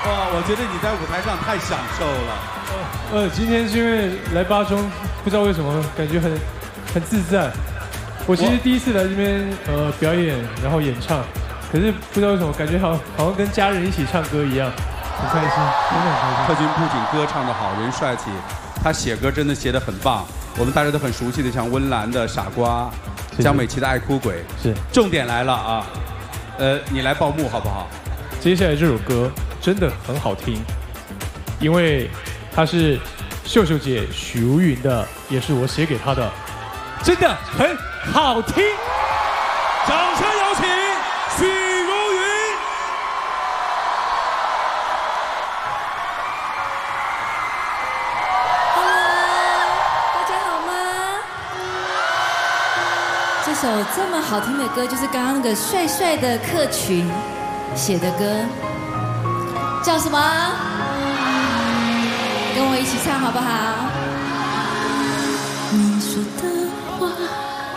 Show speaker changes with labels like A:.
A: 哇，我觉得你在舞台上太享受了。
B: 今天是因为来八中，不知道为什么感觉很自在。我其实第一次来这边表演，然后演唱，可是不知道为什么感觉好像跟家人一起唱歌一样，很开心，真的很开心。
A: 克军不仅歌唱得好，人帅气，他写歌真的写得很棒。我们大家都很熟悉的，像温岚的《傻瓜》，江美琪的《爱哭鬼》。
B: 是。
A: 重点来了啊，你来报幕好不好？
B: 接下来这首歌真的很好听，因为它是秀秀姐许茹芸的，也是我写给她的，真的很好听。
A: 掌声有请许茹芸。
C: 大家好吗？这首这么好听的歌，就是刚刚那个帅帅的克群写的歌，叫什么？跟我一起唱好不好？